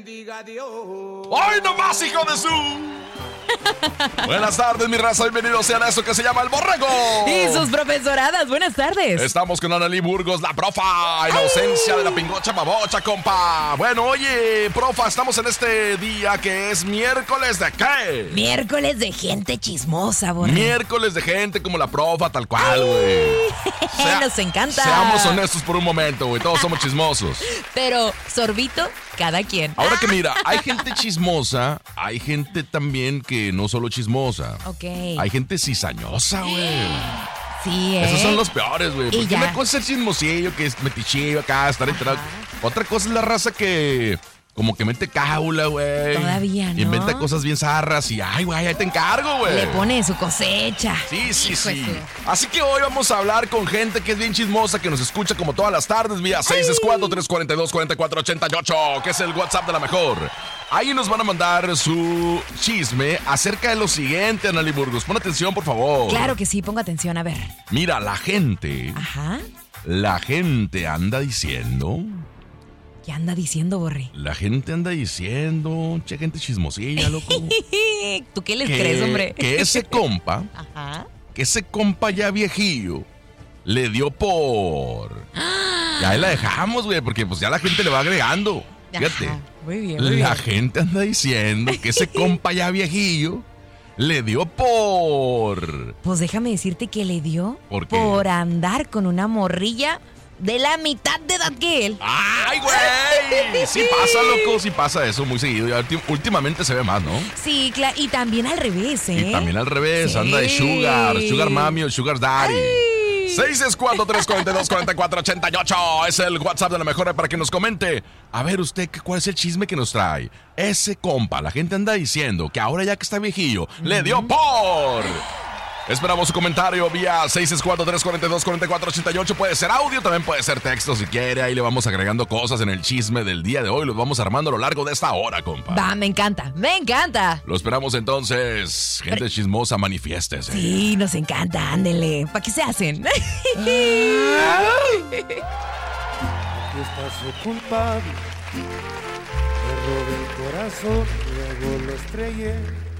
Diga Dios. ¡Ay, no más, hijo de su! Buenas tardes, mi raza. Bienvenidos sean a esto que se llama El Borrego. Y sus profesoradas, buenas tardes. Estamos con Analí Burgos, la profa, en ausencia de la pingocha babocha, compa. Bueno, oye, profa, estamos en este día que es miércoles de ¿qué? Miércoles de gente chismosa, Borre. Miércoles de gente como la profa, tal cual, güey. Nos encanta. Seamos honestos por un momento, güey. Todos somos chismosos. Pero, sorbito, cada quien. Ahora que mira, hay gente chismosa, hay gente también que no solo chismosa. Ok. Hay gente cizañosa, güey. Sí, Esos son los peores, güey. Porque ya. una cosa es el chismosillo, que es metichillo acá, estar enterado. Otra cosa es la raza que como que mete cábula, güey. Todavía, ¿no? Inventa cosas bien zarras y, ay, güey, ahí te encargo, güey. Le pone su cosecha. Sí. Hijo de su- Así que hoy vamos a hablar con gente que es bien chismosa, que nos escucha como todas las tardes vía 664-342-4488, que es el WhatsApp de la mejor. Ahí nos van a mandar su chisme acerca de lo siguiente, Analí Burgos. Pon atención, por favor. Claro que sí, ponga atención, a ver. Mira, la gente anda diciendo... ¿Qué anda diciendo, Borre? La gente anda diciendo, che, gente chismosilla, loco. ¿Tú qué les crees, hombre? Que ese compa, ya viejillo, le dio por... Y ahí la dejamos, güey, porque pues ya la gente le va agregando. Fíjate. Ajá, muy bien. La gente anda diciendo que ese compa ya viejillo le dio por... Pues déjame decirte que le dio ¿Por qué? por andar con una morrilla de la mitad de edad que él. ¡Ay, güey! Sí pasa, loco, sí pasa eso muy seguido. Y últimamente se ve más, ¿no? Sí, claro. Y también al revés, ¿eh? Y también al revés, Sí. anda de sugar mami o sugar daddy. 664-342-4488 es el WhatsApp de la mejor para que nos comente. A ver usted, ¿cuál es el chisme que nos trae? Ese compa, la gente anda diciendo que ahora ya que está viejillo, le dio por... Esperamos su comentario vía 664-342-4488. Puede ser audio, también puede ser texto si quiere. Ahí le vamos agregando cosas en el chisme del día de hoy. Los vamos armando a lo largo de esta hora, compa. Va, me encanta, me encanta. Lo esperamos entonces. Gente chismosa, manifiéstese. Sí, nos encanta, ándele. ¿Para qué se hacen? Aquí está su culpable. Le robé el corazón, luego lo estrellé.